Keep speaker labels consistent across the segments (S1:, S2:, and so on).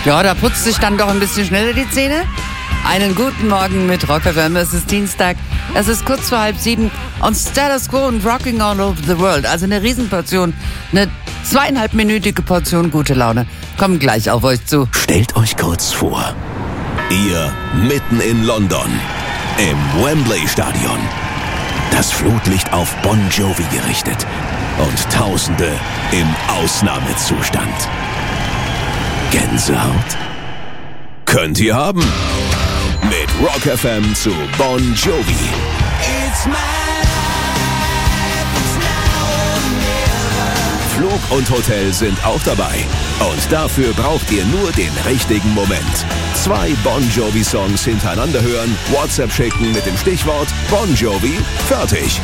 S1: Ja, da putzt sich dann doch ein bisschen schneller die Zähne. Einen guten Morgen mit Rock FM. Es ist Dienstag, es ist kurz vor 6:30 und Status Quo und Rocking All Over the World. Also eine Riesenportion, eine 2,5-minütige Portion gute Laune. Kommen gleich auf euch zu.
S2: Stellt euch kurz vor, ihr mitten in London, im Wembley-Stadion. Das Flutlicht auf Bon Jovi gerichtet und Tausende im Ausnahmezustand. Gänsehaut? Könnt ihr haben. Mit Rock FM zu Bon Jovi. It's my life, it's now or never. Flug und Hotel sind auch dabei. Und dafür braucht ihr nur den richtigen Moment. 2 Bon Jovi-Songs hintereinander hören, WhatsApp schicken mit dem Stichwort Bon Jovi, fertig.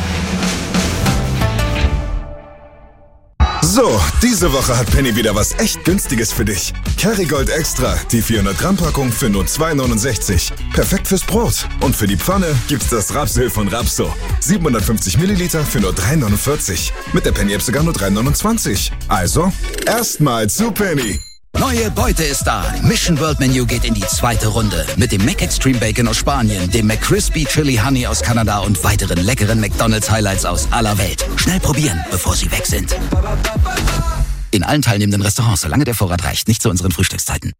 S3: So, diese Woche hat Penny wieder was echt Günstiges für dich. Kerrygold Extra, die 400 Gramm Packung für nur 2,69. Perfekt fürs Brot. Und für die Pfanne gibt's das Rapsöl von Rapso. 750 Milliliter für nur 3,49. Mit der Penny-App sogar nur 3,29. Also, erstmal zu Penny.
S4: Neue Beute ist da. Mission World Menu geht in die zweite Runde. Mit dem Mac Extreme Bacon aus Spanien, dem McCrispy Chili Honey aus Kanada und weiteren leckeren McDonald's Highlights aus aller Welt. Schnell probieren, bevor sie weg sind. In allen teilnehmenden Restaurants, solange der Vorrat reicht. Nicht zu unseren Frühstückszeiten.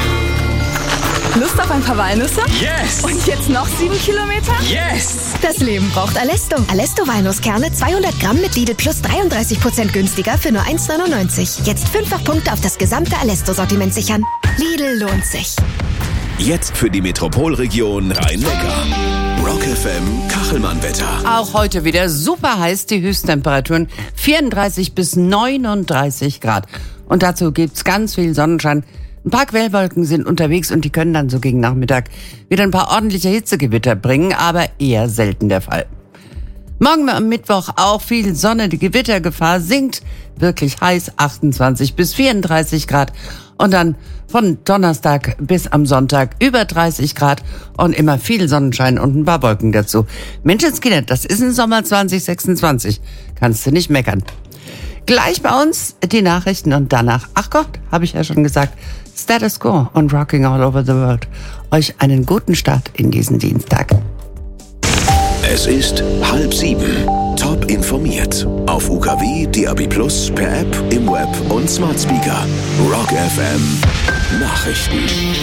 S5: Lust auf ein paar Walnüsse?
S6: Yes!
S5: Und jetzt noch 7 Kilometer?
S6: Yes!
S7: Das Leben braucht Alesto. Alesto Walnusskerne 200 Gramm mit Lidl Plus 33% günstiger für nur 1,99. Jetzt 5-fach Punkte auf das gesamte Alesto-Sortiment sichern. Lidl lohnt sich.
S2: Jetzt für die Metropolregion Rhein-Neckar. Rock FM Kachelmann-Wetter.
S1: Auch heute wieder super heiß, die Höchsttemperaturen 34 bis 39 Grad. Und dazu gibt's ganz viel Sonnenschein. Ein paar Quellwolken sind unterwegs und die können dann so gegen Nachmittag wieder ein paar ordentliche Hitzegewitter bringen, aber eher selten der Fall. Morgen am Mittwoch auch viel Sonne, die Gewittergefahr sinkt, wirklich heiß, 28 bis 34 Grad. Und dann von Donnerstag bis am Sonntag über 30 Grad und immer viel Sonnenschein und ein paar Wolken dazu. Menschenskinder, das ist ein Sommer 2026, kannst du nicht meckern. Gleich bei uns die Nachrichten und danach, ach Gott, habe ich ja schon gesagt, Status Quo und Rocking All Over the World. Euch einen guten Start in diesen Dienstag.
S2: Es ist 6:30. Top informiert. Auf UKW, DAB+, per App, im Web und Smart Speaker. Rock FM Nachrichten.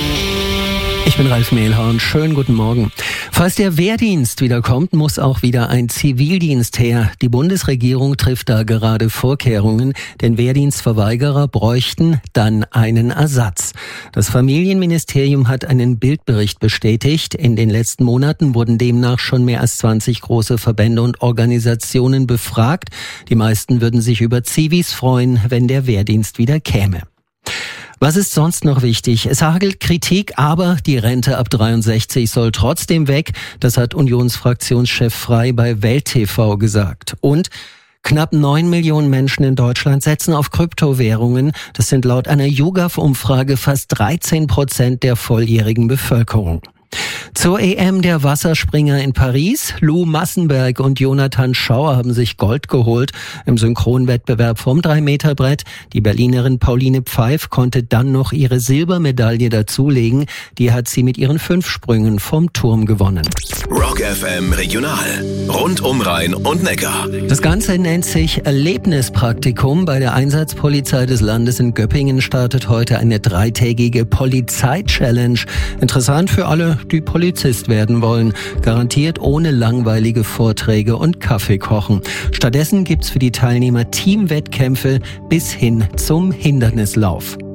S8: Ich bin Ralf Mehlhorn. Schönen guten Morgen. Falls der Wehrdienst wieder kommt, muss auch wieder ein Zivildienst her. Die Bundesregierung trifft da gerade Vorkehrungen, denn Wehrdienstverweigerer bräuchten dann einen Ersatz. Das Familienministerium hat einen Bildbericht bestätigt. In den letzten Monaten wurden demnach schon mehr als 20 große Verbände und Organisationen befragt. Die meisten würden sich über Zivis freuen, wenn der Wehrdienst wieder käme. Was ist sonst noch wichtig? Es hagelt Kritik, aber die Rente ab 63 soll trotzdem weg. Das hat Unionsfraktionschef Frey bei Welt TV gesagt. Und knapp 9 Millionen Menschen in Deutschland setzen auf Kryptowährungen. Das sind laut einer YouGov-Umfrage fast 13% der volljährigen Bevölkerung. Zur EM der Wasserspringer in Paris. Lou Massenberg und Jonathan Schauer haben sich Gold geholt im Synchronwettbewerb vom 3-Meter-Brett. Die Berlinerin Pauline Pfeif konnte dann noch ihre Silbermedaille dazulegen. Die hat sie mit ihren 5 Sprüngen vom Turm gewonnen.
S2: Rock FM Regional. Rund um Rhein und Neckar.
S8: Das Ganze nennt sich Erlebnispraktikum. Bei der Einsatzpolizei des Landes in Göppingen startet heute eine 3-tägige Polizei-Challenge. Interessant für alle, die Polizist werden wollen. Garantiert ohne langweilige Vorträge und Kaffeekochen. Stattdessen gibt's für die Teilnehmer Teamwettkämpfe bis hin zum Hindernislauf.